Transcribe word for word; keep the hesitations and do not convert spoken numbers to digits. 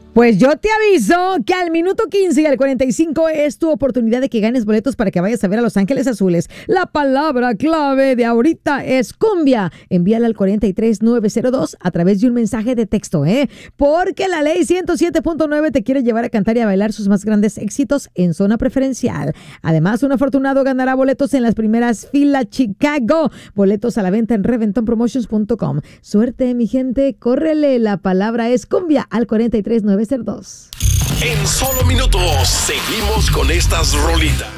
Pues yo te aviso que al minuto quince y al cuarenta y cinco es tu oportunidad de que ganes boletos para que vayas a ver a Los Ángeles Azules. La palabra clave de ahorita es cumbia. Envíala al cuatro tres nueve cero dos a través de un mensaje de texto, ¿eh? Porque la ley ciento siete punto nueve te quiere llevar a cantar y a bailar sus más grandes éxitos en zona preferencial. Además, un afortunado ganará boletos en las primeras filas Chicago. Boletos a la venta en reventón promotions punto com. Suerte, mi gente. Córrele. La palabra es cumbia al cuatro tres nueve cero dos. En solo minutos seguimos con estas rolitas.